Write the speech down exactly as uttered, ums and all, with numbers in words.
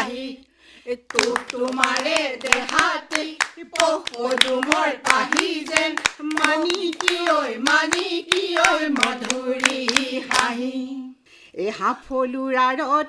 পাহি তো তোমাৰে দেহাতে পহুমৰ পাহি যেন মানিকী ঐ মানিকী ঐ মধুৰী হাঁহি এই হাফলুৰাৰ